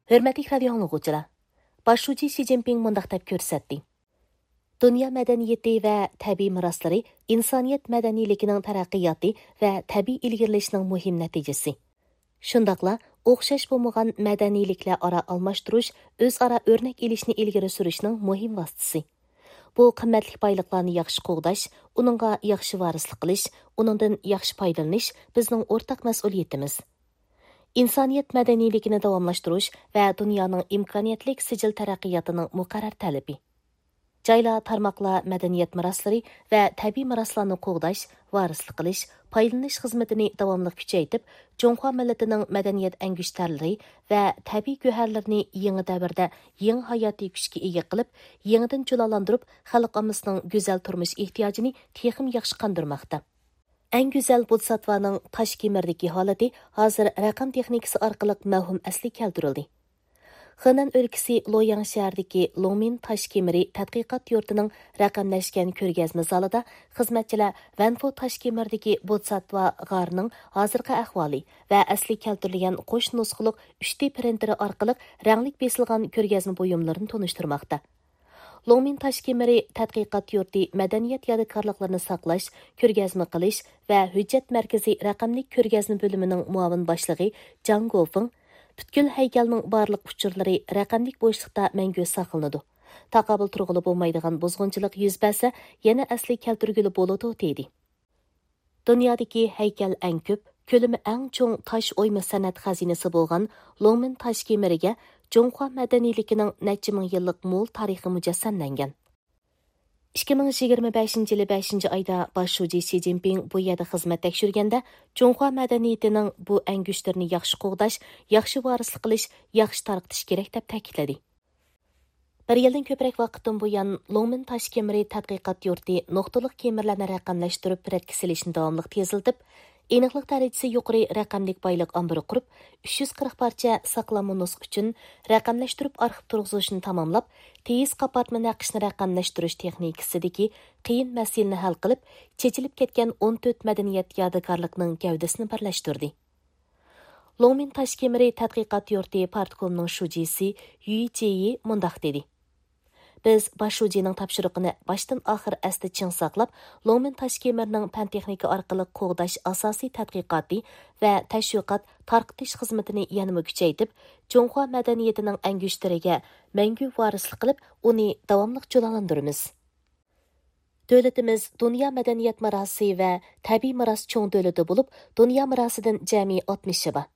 Hürmetlik radio anlıqıcılar. Başçı Xi Jinping mundaq deb ko'rsatdi. Dünya madaniyati va tabiiy meroslari insoniyat madaniyligining taraqqiyoti va tabiiy ilgirlashning muhim natijasi. Shundaqla o'xshash bo'lmagan madaniyliklar aro almashtirish, o'zaro o'rnak elishni ilgari surishning muhim vositasi. Bu qimmatli boyliqlarni yaxshi qo'g'dash, uningga yaxshi varislik qilish, uningdan yaxshi foydalanish bizning o'rtaq mas'uliyatimiz. İnsaniyet madaniyligini davamlashtirish va dunyoning imkoniyatlik sijil taraqqiyotining muqarrar talabi. Joylar, tarmoqlar madaniyat meroslari va tabiiy meroslarni qo'g'dash, varislik qilish, foydalanish xizmatini davomli kuchaytirib, Jonghua millatining madaniyat angishtarlari va tabiiy go'harlarni yangi davrda yangi hayotiy kuchga ega qilib, yangidan jalolantirib, xalqimizning go'zal turmush ehtiyojini texim yaxshi qondirmoqda. Eng go'zal Bodhisattvaning tosh kemerdagi holati hozir raqam texnikasi orqali mavhum asli keltirildi. Xenan o'lkasi Loyang shahridagi Longmin tosh kemeri tadqiqot yurtining raqamlashgan ko'rgazma zalida xizmatchilar Vanfo tosh kemerdagi Bodhisattva g'orining hozirgi ahvoli va asli keltirilgan qo'sh nusxaliq 3D printeri orqali ranglik besilgan ko'rgazma buyumlarini tanishtirmoqda. Longmin tosh kemeri tadqiqot yurti madaniyat yodikorliklarini saqlash, ko'rgazma qilish va hujjat markazi raqamli ko'rgazma bo'limining muavin boshlig'i Jang Gofeng butkul haykalning barliq uchurlari raqamlik bo'shliqda mangu saqlanadi. Taqobil turg'ili bo'lmaydigan buzg'unchilik yuz bersa, yana asli keltirgili bo'ladi dedi. Dunyodagi haykal eng ko'p, ko'lami eng cho'ng tosh o'yma san'at xazinasi bo'lgan Longmin tosh kemeriga Jonghua madaniyligining necha ming yillik mo'l tarixi mujassamlangan. 2025 yili 5-oyda Başçı Xi Jinping bu yerda xizmat tekshirganda Jonghua madaniyatining bu angushtirni yaxshi qo'g'dash, yaxshi varislik qilish, yaxshi tarqitish kerak deb ta'kidladi. Bir yildan ko'proq vaqtdan buyon Longmin tosh kemeri tadqiqot yurti nuqtaliq kemirlarni raqamlashtirib, pretkilishni davomli teziltib, aniqlik darajasi yuqori raqamlik boyliq ombiri qurib, 340 parcha saqlanma nusx uchun raqamlashtirib arxiv turg'izishni tamomlab, tez qapatma naqshni raqamlashtirish texnikasidagi qiyin masalani hal qilib, chechilib ketgan 14 madaniyat yodikorlikning gavdasini birlashtirdi. Longmin tosh kemeri tadqiqot yurti partkomining shujisi Yu Jiyi mundaq dedi. Biz Başujining topshiriqini boshdan oxir asli ching saqlab, Longmin tosh kemerining fan texnika orqali qo'g'dash asosiy tadqiqoti va tashviqot tarqitish xizmatini yanada kuchaytirib, Jonghua madaniyatining angushtiriga mangu varislik qilib, uni davomli jalolantiramiz. Davlatimiz dunyo madaniyat merosi va tabiiy meros cho'ng davlati bo'lib, dunyo merosidan jami 60 bor.